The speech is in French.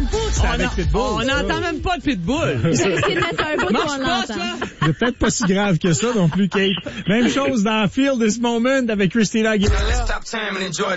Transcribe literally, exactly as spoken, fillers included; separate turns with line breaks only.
pas.
C'est avec Pitbull.
On n'entend même pas de Pitbull.
J'ai essayé de mettre un bout
Marche
où on
pas,
l'entend.
ça.
C'est peut-être pas si grave que ça non plus, Kate. Même chose dans Feel This Moment avec Christina Aguilera.